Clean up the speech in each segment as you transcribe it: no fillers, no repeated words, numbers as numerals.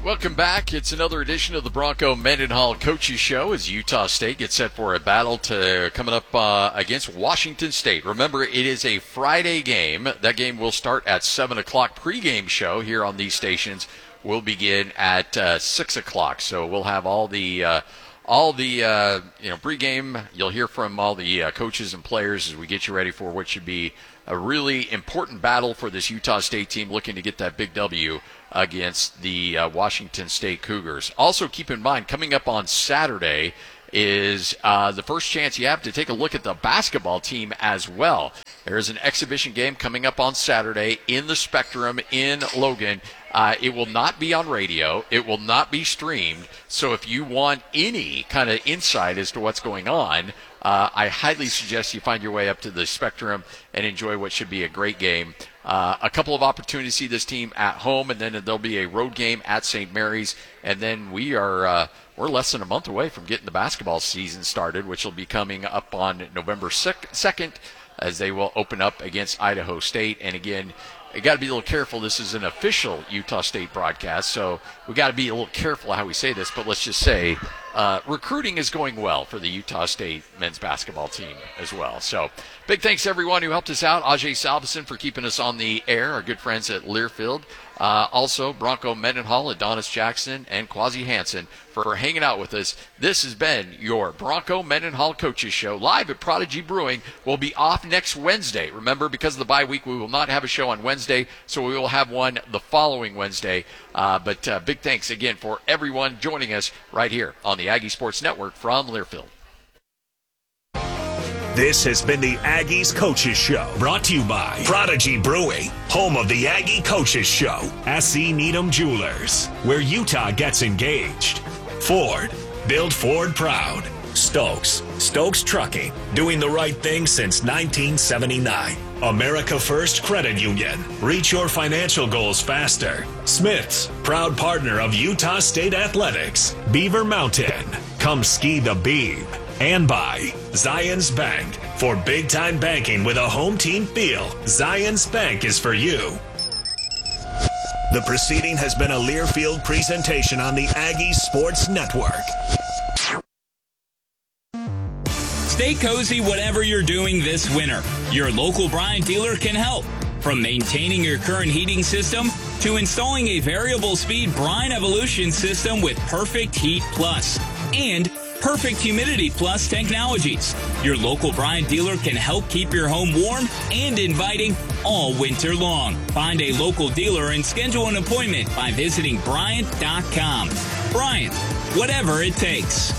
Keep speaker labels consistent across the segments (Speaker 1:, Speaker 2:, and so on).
Speaker 1: Welcome back. It's another edition of the Bronco Mendenhall Coaches Show as Utah State gets set for a battle coming up against Washington State. Remember, it is a Friday game. That game will start at 7 o'clock. Pregame show here on these stations will begin at 6 o'clock. So we'll have all the pregame. You'll hear from all the coaches and players as we get you ready for what should be a really important battle for this Utah State team looking to get that big W against the Washington State Cougars. Also keep in mind, coming up on Saturday is the first chance you have to take a look at the basketball team as well. There is an exhibition game coming up on Saturday in the Spectrum in Logan. It will not be on radio. It will not be streamed. So if you want any kind of insight as to what's going on, I highly suggest you find your way up to the Spectrum and enjoy what should be a great game. A couple of opportunities to see this team at home, and then there'll be a road game at St. Mary's. And then we're less than a month away from getting the basketball season started, which will be coming up on November 2nd as they will open up against Idaho State. And again, you got to be a little careful. This is an official Utah State broadcast, so we got to be a little careful how we say this. But let's just say recruiting is going well for the Utah State men's basketball team as well. So big thanks to everyone who helped us out. Ajay Salveson for keeping us on the air, our good friends at Learfield. Also, Bronco Mendenhall, Adonis Jackson, and Quasi Hansen for hanging out with us. This has been your Bronco Mendenhall Coaches Show live at Prodigy Brewing. We'll be off next Wednesday. Remember, because of the bye week, we will not have a show on Wednesday, so we will have one the following Wednesday. But big thanks again for everyone joining us right here on the Aggie Sports Network from Learfield.
Speaker 2: This has been the Aggies Coaches Show, brought to you by Prodigy Brewing, home of the Aggie Coaches Show, S.C. Needham Jewelers, where Utah gets engaged. Ford, build Ford proud. Stokes Trucking, doing the right thing since 1979. America First Credit Union, reach your financial goals faster. Smith's, proud partner of Utah State Athletics. Beaver Mountain, come ski the Beeb. And by Zions Bank. For big-time banking with a home team feel, Zions Bank is for you. The proceeding has been a Learfield presentation on the Aggie Sports Network.
Speaker 3: Stay cozy whatever you're doing this winter. Your local Bryant dealer can help. From maintaining your current heating system to installing a variable speed Bryant Evolution system with Perfect Heat Plus and Perfect Humidity Plus technologies. Your local Bryant dealer can help keep your home warm and inviting all winter long. Find a local dealer and schedule an appointment by visiting Bryant.com. Bryant, whatever it takes.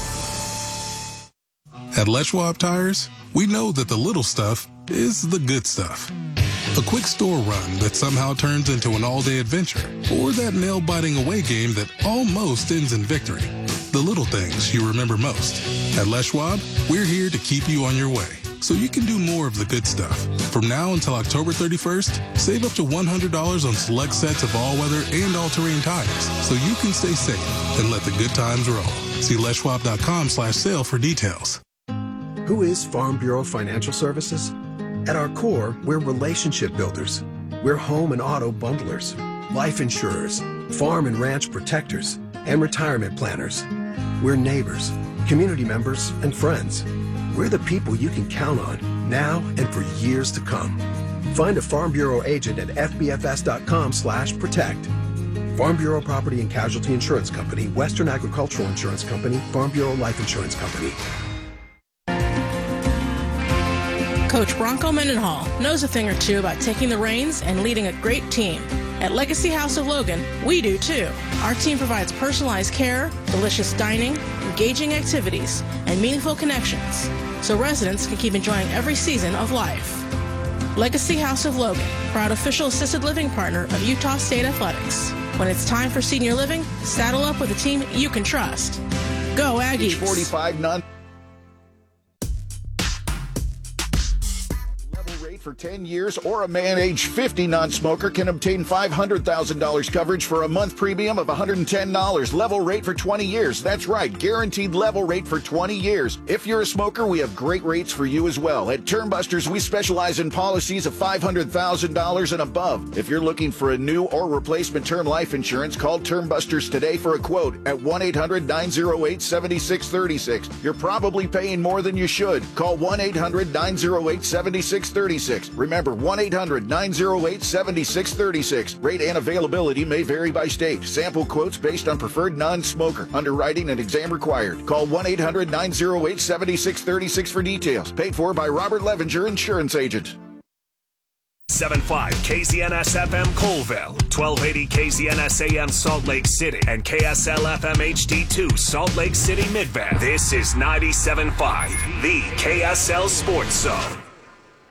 Speaker 4: At Les Schwab Tires, we know that the little stuff is the good stuff. A quick store run that somehow turns into an all-day adventure, or that nail-biting away game that almost ends in victory. The little things you remember most. At Les Schwab, we're here to keep you on your way, so you can do more of the good stuff. From now until October 31st, save up to $100 on select sets of all-weather and all-terrain tires, so you can stay safe and let the good times roll. See leschwab.com/sale for details.
Speaker 5: Who is Farm Bureau Financial Services? At our core, we're relationship builders. We're home and auto bundlers, life insurers, farm and ranch protectors, and retirement planners. We're neighbors, community members, and friends. We're the people you can count on now and for years to come. Find a Farm Bureau agent at fbfs.com/protect. Farm Bureau Property and Casualty Insurance Company, Western Agricultural Insurance Company, Farm Bureau Life Insurance Company.
Speaker 6: Coach Bronco Mendenhall knows a thing or two about taking the reins and leading a great team. At Legacy House of Logan, we do too. Our team provides personalized care, delicious dining, engaging activities, and meaningful connections, so residents can keep enjoying every season of life. Legacy House of Logan, proud official assisted living partner of Utah State Athletics. When it's time for senior living, saddle up with a team you can trust. Go Aggies!
Speaker 7: 45 none. for 10 years, or a man age 50 non-smoker can obtain $500,000 coverage for a month premium of $110. Level rate for 20 years. That's right, guaranteed level rate for 20 years. If you're a smoker, we have great rates for you as well. At Termbusters, we specialize in policies of $500,000 and above. If you're looking for a new or replacement term life insurance, call Termbusters today for a quote at 1-800-908-7636. You're probably paying more than you should. Call 1-800-908-7636. Remember, 1-800-908-7636. Rate and availability may vary by state. Sample quotes based on preferred non-smoker. Underwriting and exam required. Call 1-800-908-7636 for details. Paid for by Robert Levenger, Insurance Agent.
Speaker 2: 7.5 KZNS FM Colville, 1280 KZNS AM Salt Lake City, and KSL FM HD2 Salt Lake City Midvale. This is 97.5, the KSL Sports Zone.